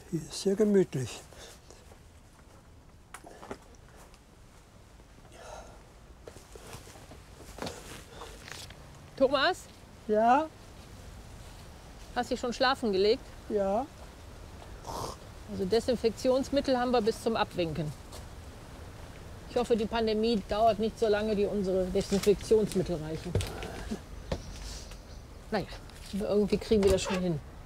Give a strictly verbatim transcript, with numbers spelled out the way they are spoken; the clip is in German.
Hier ist sehr gemütlich. Thomas, Ja, hast dich schon schlafen gelegt? ja. Also Desinfektionsmittel haben wir bis zum Abwinken. Ich hoffe, die Pandemie dauert nicht so lange, wie unsere Desinfektionsmittel reichen. Naja, aber irgendwie kriegen wir das schon hin.